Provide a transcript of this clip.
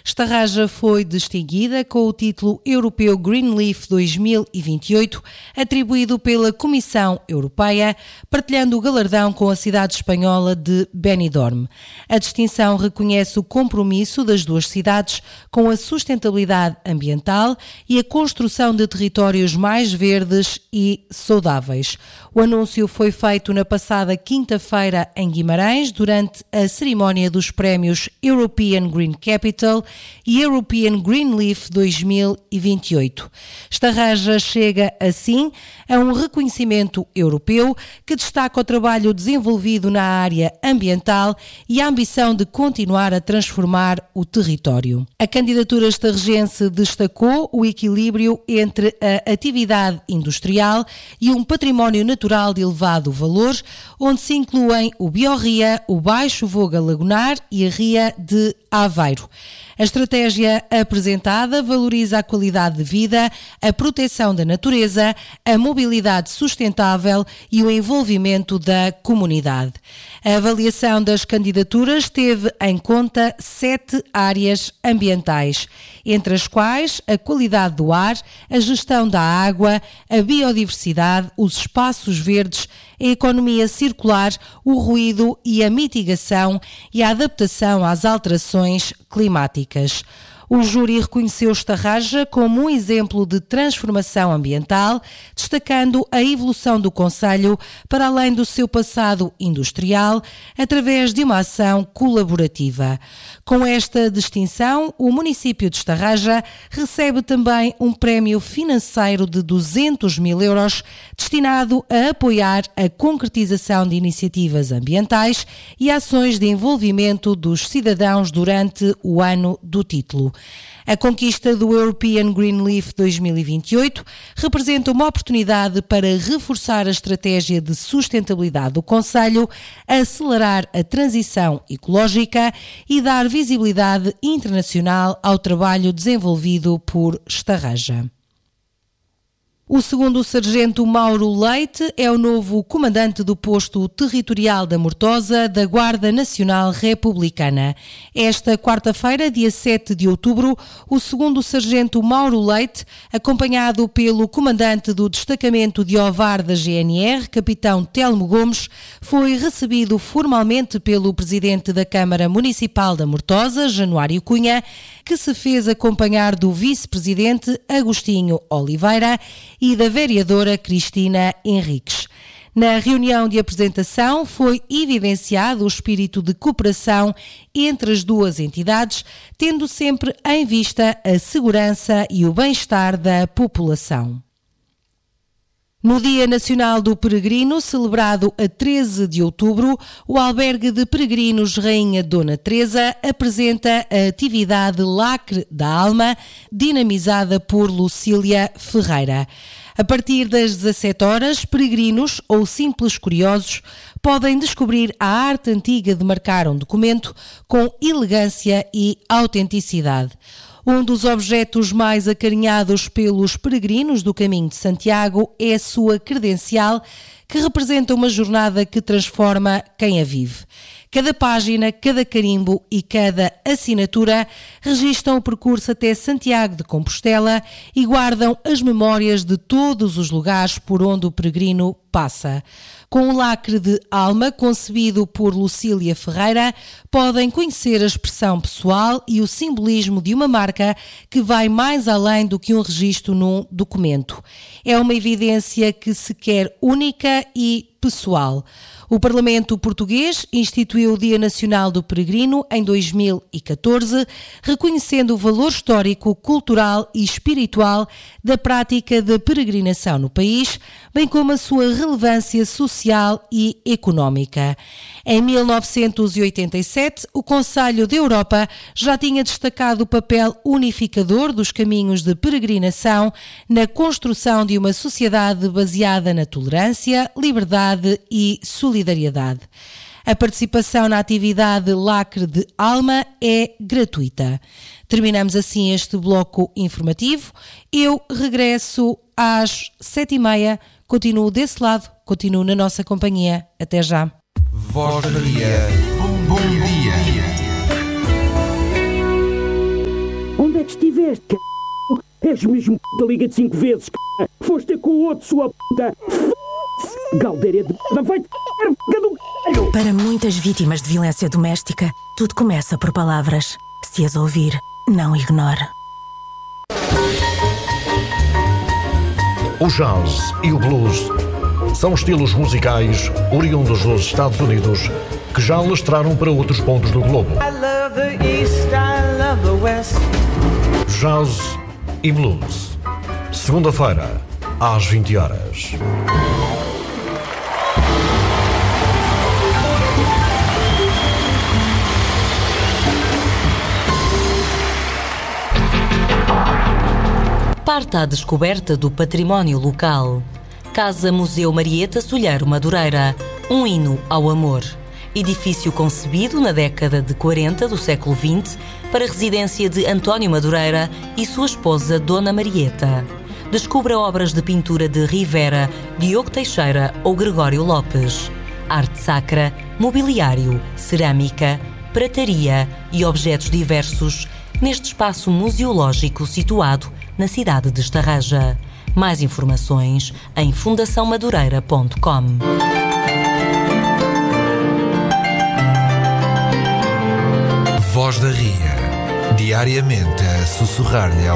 Estarraja foi distinguida com o título Europeu Greenleaf 2028, atribuído pela Comissão Europeia, partilhando o galardão com a cidade espanhola de Benidorm. A distinção reconhece o compromisso das duas cidades com a sustentabilidade ambiental e a construção de territórios mais verdes e saudáveis. O anúncio foi feito na passada quinta-feira em Guimarães, durante a cerimónia dos prémios European Green Capital e European Greenleaf 2028. Estarraja chega, assim, a um reconhecimento europeu que destaca o trabalho desenvolvido na área ambiental e a ambição de continuar a transformar o território. A candidatura estarrejense destacou o equilíbrio entre a atividade industrial e um património natural de elevado valor, onde se incluem o Biorria, o Baixo Voga Lagonar e a Ria de Aveiro. A estratégia apresentada valoriza a qualidade de vida, a proteção da natureza, a mobilidade sustentável e o envolvimento da comunidade. A avaliação das candidaturas teve em conta 7 áreas ambientais, entre as quais a qualidade do ar, a gestão da água, a biodiversidade, os espaços verdes, a economia circular, o ruído e a mitigação e a adaptação às alterações climáticas. O júri reconheceu Estarraja como um exemplo de transformação ambiental, destacando a evolução do concelho para além do seu passado industrial, através de uma ação colaborativa. Com esta distinção, o município de Estarraja recebe também um prémio financeiro de 200 mil euros, destinado a apoiar a concretização de iniciativas ambientais e ações de envolvimento dos cidadãos durante o ano do título. A conquista do European Greenleaf 2028 representa uma oportunidade para reforçar a estratégia de sustentabilidade do concelho, acelerar a transição ecológica e dar visibilidade internacional ao trabalho desenvolvido por Estarraja. O segundo sargento Mauro Leite é o novo comandante do posto territorial da Mortosa da Guarda Nacional Republicana. Esta quarta-feira, dia 7 de outubro, o segundo sargento Mauro Leite, acompanhado pelo comandante do destacamento de Ovar da GNR, capitão Telmo Gomes, foi recebido formalmente pelo presidente da Câmara Municipal da Mortosa, Januário Cunha, que se fez acompanhar do vice-presidente Agostinho Oliveira e da vereadora Cristina Henriques. Na reunião de apresentação foi evidenciado o espírito de cooperação entre as duas entidades, tendo sempre em vista a segurança e o bem-estar da população. No Dia Nacional do Peregrino, celebrado a 13 de outubro, o Albergue de Peregrinos Rainha Dona Teresa apresenta a atividade Lacre da Alma, dinamizada por Lucília Ferreira. A partir das 17 horas, peregrinos ou simples curiosos podem descobrir a arte antiga de marcar um documento com elegância e autenticidade. Um dos objetos mais acarinhados pelos peregrinos do Caminho de Santiago é a sua credencial, que representa uma jornada que transforma quem a vive. Cada página, cada carimbo e cada assinatura registram o percurso até Santiago de Compostela e guardam as memórias de todos os lugares por onde o peregrino passa. Com o lacre de alma, concebido por Lucília Ferreira, podem conhecer a expressão pessoal e o simbolismo de uma marca que vai mais além do que um registro num documento. É uma evidência que se quer única e pessoal. O Parlamento Português instituiu o Dia Nacional do Peregrino em 2014, reconhecendo o valor histórico, cultural e espiritual da prática da peregrinação no país, bem como a sua relevância social e económica. Em 1987, o Conselho da Europa já tinha destacado o papel unificador dos caminhos de peregrinação na construção de uma sociedade baseada na tolerância, liberdade e solidariedade. A participação na atividade Lacre de Alma é gratuita. Terminamos assim este bloco informativo. Eu regresso às 7h30. Continuo desse lado, continuo na nossa companhia. Até já. Voz Maria, bom dia. que estiveste, c***? És mesmo da Liga de 5 vezes, c***. Foste com o outro, sua puta. F***se. Galdeira de merda, vai-te c***, do c***. Para muitas vítimas de violência doméstica, tudo começa por palavras. Se as ouvir, não ignore. O jazz e o blues são estilos musicais oriundos dos Estados Unidos que já alastraram para outros pontos do globo. Jazz e blues. Segunda-feira, às 20 horas. Parta à descoberta do património local. Casa Museu Marieta Solheiro Madureira, um hino ao amor. Edifício concebido na década de 40 do século XX para a residência de António Madureira e sua esposa Dona Marieta. Descubra obras de pintura de Rivera, Diogo Teixeira ou Gregório Lopes. Arte sacra, mobiliário, cerâmica, prataria e objetos diversos neste espaço museológico situado na cidade de Estarreja. Mais informações em fundaçãomadureira.com. Voz da Ria, diariamente a sussurrar-lhe ao